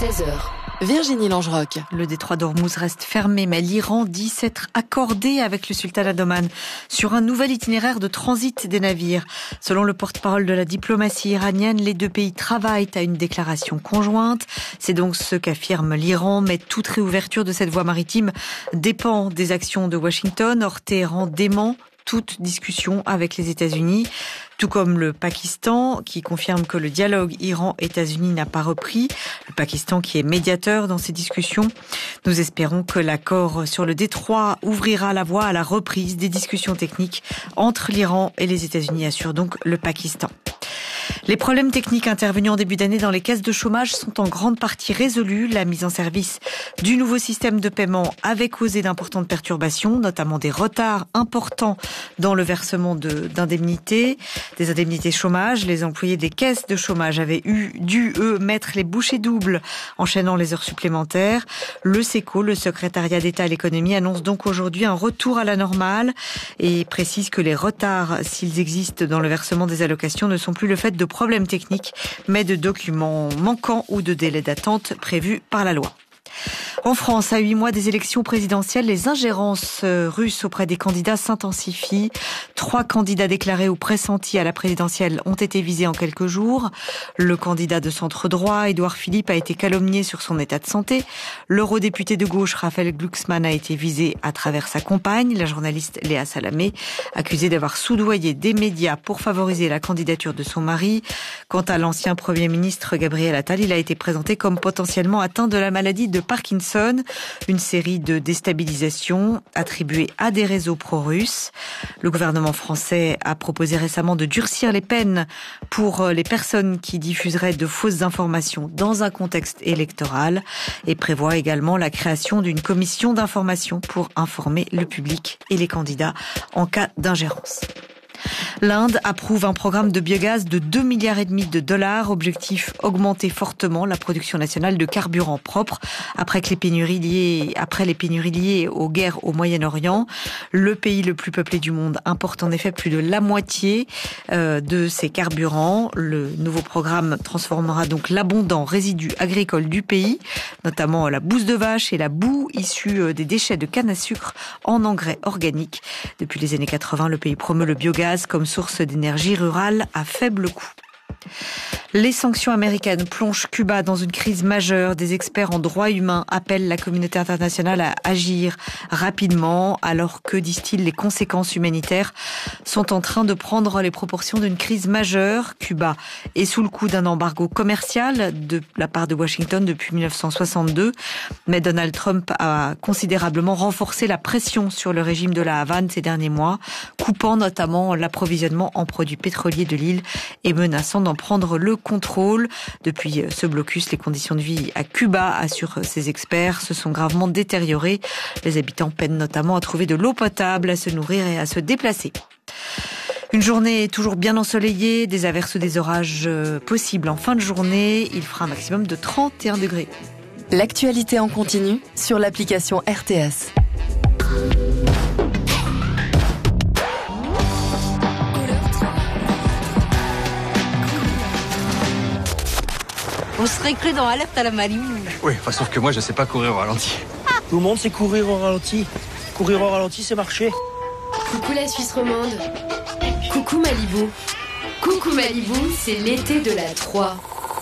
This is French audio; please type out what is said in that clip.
16h. Virginie Langeroc. Le détroit d'Ormuz reste fermé, mais l'Iran dit s'être accordé avec le sultanat d'Oman sur un nouvel itinéraire de transit des navires. Selon le porte-parole de la diplomatie iranienne, les deux pays travaillent à une déclaration conjointe. C'est donc ce qu'affirme l'Iran, mais toute réouverture de cette voie maritime dépend des actions de Washington. Or, Téhéran dément toute discussion avec les États-Unis, tout comme le Pakistan qui confirme que le dialogue Iran-États-Unis n'a pas repris. Le Pakistan qui est médiateur dans ces discussions. Nous espérons que l'accord sur le détroit ouvrira la voie à la reprise des discussions techniques entre l'Iran et les États-Unis, assure donc le Pakistan. Les problèmes techniques intervenus en début d'année dans les caisses de chômage sont en grande partie résolus. La mise en service du nouveau système de paiement avait causé d'importantes perturbations, notamment des retards importants dans le versement des indemnités chômage. Les employés des caisses de chômage avaient dû, eux, mettre les bouchées doubles, enchaînant les heures supplémentaires. Le SECO, le secrétariat d'État à l'économie, annonce donc aujourd'hui un retour à la normale et précise que les retards, s'ils existent dans le versement des allocations, ne sont plus le fait de problèmes techniques, mais de documents manquants ou de délais d'attente prévus par la loi. En France, à 8 mois des élections présidentielles, les ingérences russes auprès des candidats s'intensifient. 3 candidats déclarés ou pressentis à la présidentielle ont été visés en quelques jours. Le candidat de centre-droit, Édouard Philippe, a été calomnié sur son état de santé. L'eurodéputé de gauche, Raphaël Glucksmann, a été visé à travers sa compagne, la journaliste Léa Salamé, accusée d'avoir soudoyé des médias pour favoriser la candidature de son mari. Quant à l'ancien Premier ministre Gabriel Attal, il a été présenté comme potentiellement atteint de la maladie de Parkinson, une série de déstabilisations attribuées à des réseaux pro-russes. Le gouvernement français a proposé récemment de durcir les peines pour les personnes qui diffuseraient de fausses informations dans un contexte électoral et prévoit également la création d'une commission d'information pour informer le public et les candidats en cas d'ingérence. L'Inde approuve un programme de biogaz de 2,5 milliards de dollars. Objectif, augmenter fortement la production nationale de carburant propre après les pénuries liées aux guerres au Moyen-Orient. Le pays le plus peuplé du monde importe en effet plus de la moitié de ses carburants. Le nouveau programme transformera donc l'abondant résidu agricole du pays, notamment la bouse de vache et la boue issue des déchets de canne à sucre, en engrais organiques. Depuis les années 80, le pays promeut le biogaz comme source d'énergie rurale à faible coût. Les sanctions américaines plongent Cuba dans une crise majeure. Des experts en droits humains appellent la communauté internationale à agir rapidement, alors que, disent-ils, les conséquences humanitaires sont en train de prendre les proportions d'une crise majeure. Cuba est sous le coup d'un embargo commercial de la part de Washington depuis 1962, mais Donald Trump a considérablement renforcé la pression sur le régime de la Havane ces derniers mois, coupant notamment l'approvisionnement en produits pétroliers de l'île et menaçant d'en prendre le contrôle. Depuis ce blocus, les conditions de vie à Cuba, assurent ces experts, se sont gravement détériorées. Les habitants peinent notamment à trouver de l'eau potable, à se nourrir et à se déplacer. Une journée toujours bien ensoleillée, des averses ou des orages possibles en fin de journée. Il fera un maximum de 31 degrés. L'actualité en continu sur l'application RTS. On serait cru dans Alerte à la Malibu. Oui, sauf que moi, je sais pas courir au ralenti. Tout le monde sait courir au ralenti. Courir au ralenti, c'est marcher. Coucou la Suisse romande. Coucou Malibu. Coucou Malibu, c'est l'été de la 3.